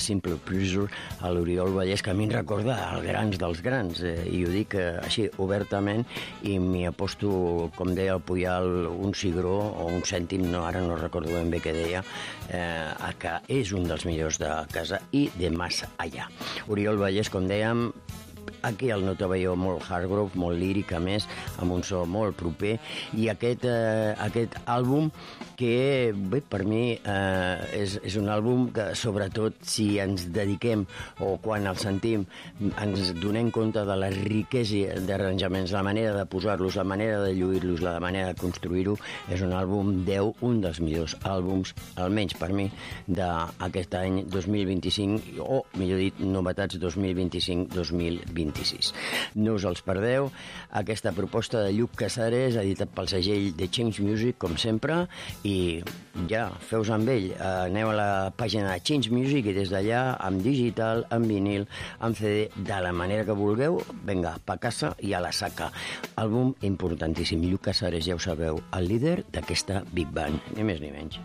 Simple Pleasure a l'Oriol Vallès, que a mi em recorda els grans dels grans, i ho dic així obertament, i m'hi aposto, com deia el Puyal, un cigró o un cèntim, no, ara no recordo ben bé què deia, que és un dels millors de casa i de massa allà. Oriol Vallès, com dèiem, aquí el notava molt hardgrove, molt líric, a més, amb un so molt proper, i aquest àlbum que, bé, per mi és un àlbum que, sobretot, si ens dediquem o quan el sentim, ens donem compte de la riquesa d'arranjaments, la manera de posar-los, la manera de lluir-los, la manera de construir-ho, és un àlbum 10, un dels millors àlbums, almenys per mi, d'aquest any 2025, o, millor dit, novetats 2025-2026. No us els perdeu, aquesta proposta de Lluc Casares, editat pel segell de Change Music, com sempre, i ja, feu-vos amb ell, aneu a la pàgina de Change Music i des d'allà, amb digital, amb vinil, amb CD, de la manera que vulgueu, venga, pa casa i a la saca. Àlbum importantíssim. Lluc Casares, ja ho sabeu, el líder d'aquesta Big Band, ni més ni menys.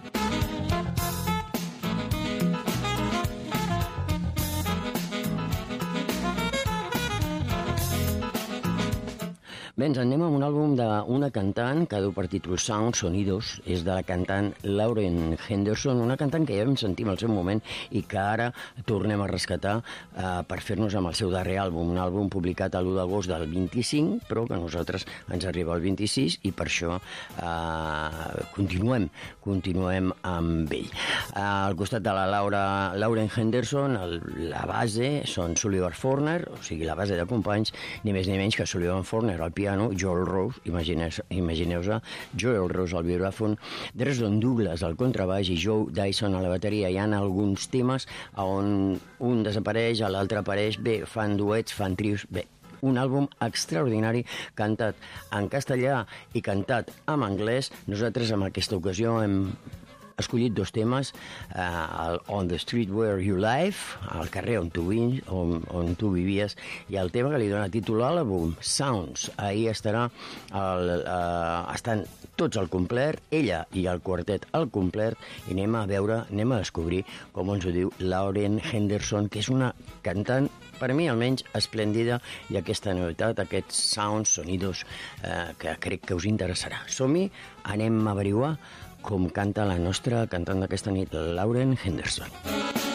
Bé, ens anem amb un àlbum d'una cantant que du per títol Sound, Sonidos, és de la cantant Lauren Henderson, una cantant que ja vam sentir al seu moment i que ara tornem a rescatar per fer-nos amb el seu darrer àlbum, un àlbum publicat l'1 d'agost del 25, però que a nosaltres ens arriba el 26 i per això continuem amb ell. Al costat de la Lauren Henderson, la base són Sullivan Forner, o sigui, la base de companys, ni més ni menys que Sullivan Forner al piano, Joel Rose, imagineu-se, Joel Rose al vibràfon, Dresden Douglas al contrabaix i Joe Dyson a la bateria. Hi ha alguns temes on un desapareix, l'altre apareix, bé, fan duets, fan trios, bé, un àlbum extraordinari, cantat en castellà i cantat en anglès. Nosaltres en aquesta ocasió hem escollit dos temes, On the Street Where You Live, al carrer on tu vivies, i el tema que li dona títol a l'àlbum, Sounds. Ahir estan tots al complet, ella i el quartet al complet, i anem a descobrir, com ens ho diu Lauren Henderson, que és una cantant, per mi almenys, esplèndida, i aquesta novetat, aquests sounds, sonidos, que crec que us interessarà. Som-hi, anem a averiguar com canta la nostra cantant d'aquesta nit, Lauren Henderson.